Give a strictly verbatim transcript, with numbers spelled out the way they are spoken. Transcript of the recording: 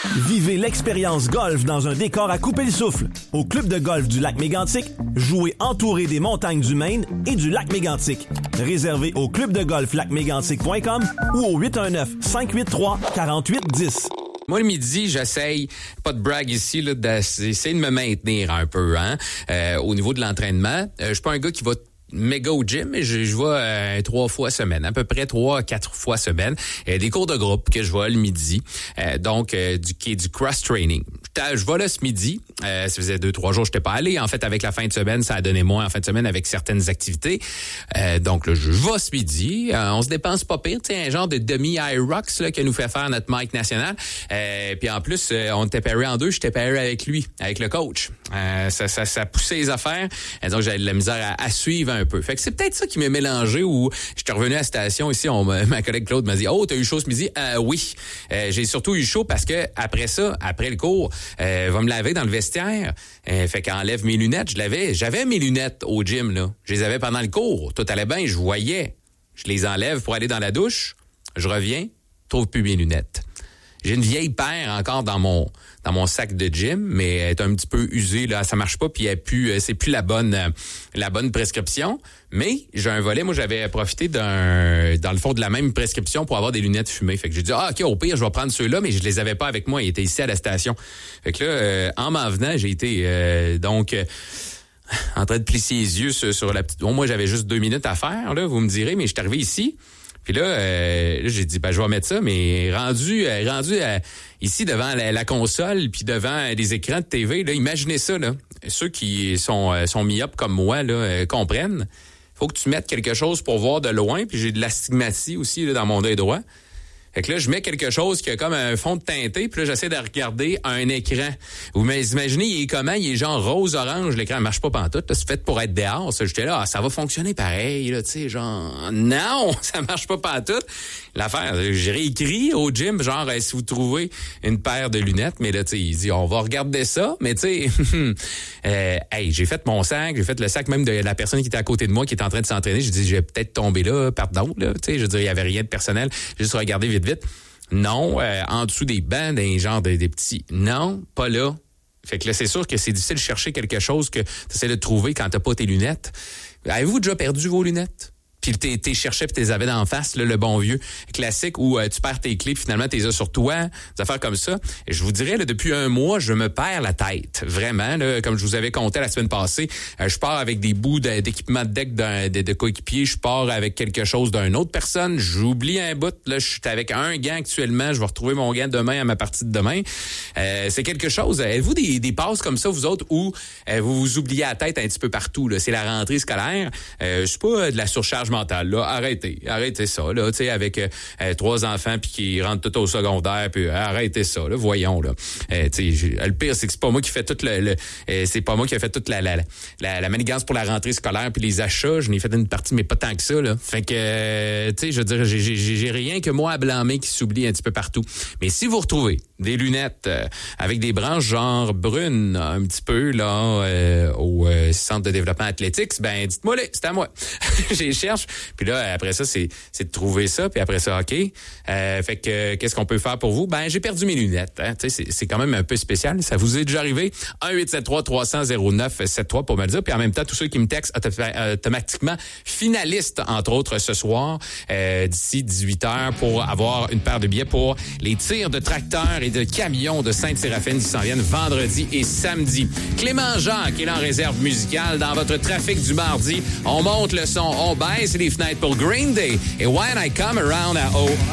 Vivez l'expérience golf dans un décor à couper le souffle. Au club de golf du lac Mégantic, jouez entouré des montagnes du Maine et du lac Mégantic. Réservé au club de golf lac mégantic point com ou au huit un neuf, cinq huit trois, quatre huit un zéro. Moi, le midi, j'essaye, pas de brag ici, là, d'essayer de me maintenir un peu, hein, euh, au niveau de l'entraînement. Euh, je suis pas un gars qui va méga au gym, mais je, je vais euh, trois fois semaine, à peu près trois, quatre fois semaine. Euh, des cours de groupe que je vais le midi, euh, donc euh, du qui est du cross-training. Je vais là ce midi, euh, ça faisait deux, trois jours que je n'étais pas allé. En fait, avec la fin de semaine, ça a donné moins en fin de semaine avec certaines activités. Euh, donc là, je vais ce midi. Euh, on se dépense pas pire, tu sais, un genre de demi-Irox là que nous fait faire notre Mike national. Euh, puis en plus, euh, on était pairé en deux, j'étais pairé avec lui, avec le coach. Euh, ça, ça, ça poussait les affaires. Et donc j'avais de la misère à, à suivre un peu. Fait que c'est peut-être ça qui m'a mélangé où j'étais revenu à la station ici, on, ma collègue Claude m'a dit « Oh, t'as eu chaud ce midi? Euh, » Oui. Euh, j'ai surtout eu chaud parce que après ça, après le cours, euh, va me laver dans le vestiaire. Euh, fait qu'enlève mes lunettes. Je l'avais. J'avais mes lunettes au gym, là. Je les avais pendant le cours. Tout allait bien, je voyais. Je les enlève pour aller dans la douche. Je reviens, trouve plus mes lunettes. J'ai une vieille paire encore dans mon dans mon sac de gym, mais elle est un petit peu usée là, ça marche pas puis elle plus c'est plus la bonne la bonne prescription, mais j'ai un volet, moi j'avais profité d'un dans le fond de la même prescription pour avoir des lunettes fumées. Fait que j'ai dit ah OK, au pire, je vais prendre ceux-là, mais je les avais pas avec moi, ils étaient ici à la station. Fait que là euh, en m'en venant, j'ai été euh, donc euh, en train de plisser les yeux sur, sur la petite bon, moi j'avais juste deux minutes à faire là, vous me direz, mais je suis arrivé ici. Puis là, euh, là, j'ai dit, ben je vais mettre ça, mais rendu euh, rendu euh, ici devant la, la console, puis devant des écrans de T V, là, imaginez ça, là. Ceux qui sont, euh, sont myopes comme moi là, euh, comprennent. Faut que tu mettes quelque chose pour voir de loin, puis j'ai de l'astigmatie aussi là, dans mon œil droit. Fait que là, je mets quelque chose qui a comme un fond de teinté, puis là, j'essaie de regarder un écran. Vous imaginez, il est comment? Il est genre rose-orange, l'écran ne marche pas pantoute. C'est fait pour être dehors. Ça, j'étais là, ah, ça va fonctionner pareil, là, tu sais, genre, non, ça marche pas pantoute. L'affaire, j'ai réécrit au gym, genre, si vous trouvez une paire de lunettes, mais là, tu sais, il dit, on va regarder ça, mais tu sais, euh, hey, j'ai fait mon sac, j'ai fait le sac même de la personne qui était à côté de moi, qui était en train de s'entraîner. J'ai dit, je vais peut-être tomber là, pardon, là, tu sais, je veux dire, il y avait rien de personnel. J'ai juste regardé vite vite. Non, euh, en dessous des bancs, des genres de, des petits. Non, pas là. Fait que là, c'est sûr que c'est difficile de chercher quelque chose que tu essaies de trouver quand t'as pas tes lunettes. Avez-vous déjà perdu vos lunettes? Puis t'es, t'es cherchais puis t'es avais d'en face, là, le bon vieux classique où euh, tu perds tes clés puis finalement t'es as sur toi, des affaires comme ça. Et je vous dirais, là, depuis un mois, je me perds la tête. Vraiment, là, comme je vous avais compté la semaine passée, euh, je pars avec des bouts de, d'équipement de deck d'un, de, de coéquipier, je pars avec quelque chose d'une autre personne, j'oublie un bout, là, je suis avec un gant actuellement, je vais retrouver mon gant demain à ma partie de demain. Euh, c'est quelque chose. Avez-vous des, des passes comme ça, vous autres, où euh, vous vous oubliez la tête un petit peu partout, là? C'est la rentrée scolaire. Euh, c'est pas de la surcharge mentale, là. Arrêtez. Arrêtez ça, là. Tu sais, avec euh, trois enfants puis qui rentrent tout au secondaire, puis euh, arrêtez ça, là. Voyons, là. Euh, tu sais, le pire, c'est que c'est pas moi qui fais tout le... le euh, c'est pas moi qui ai fait toute la, la, la, la manigance pour la rentrée scolaire puis les achats. Je n'ai fait une partie, mais pas tant que ça, là. Fait que, euh, tu sais, je veux dire, j'ai, j'ai, j'ai rien que moi à blâmer qui s'oublie un petit peu partout. Mais si vous retrouvez des lunettes euh, avec des branches genre brunes, un petit peu, là, euh, au euh, Centre de développement athlétique, ben, dites-moi, là, c'est à moi. Je les cherche. Puis là, après ça, c'est, c'est de trouver ça. Puis après ça, OK. Euh, fait que, qu'est-ce qu'on peut faire pour vous? Ben, j'ai perdu mes lunettes. Hein. Tu sais, c'est, c'est quand même un peu spécial. Ça vous est déjà arrivé? un huit sept trois trois zéro zéro neuf sept trois pour me le dire. Puis en même temps, tous ceux qui me textent automatiquement finalistes, entre autres, ce soir, euh, d'ici dix-huit heures, pour avoir une paire de billets pour les tirs de tracteurs et de camions de Sainte-Séraphine qui s'en viennent vendredi et samedi. Clément Jean, qui est là en réserve musicale dans votre trafic du mardi. On monte le son, on baisse les fenêtres pour Green Day et When I Come Around à O.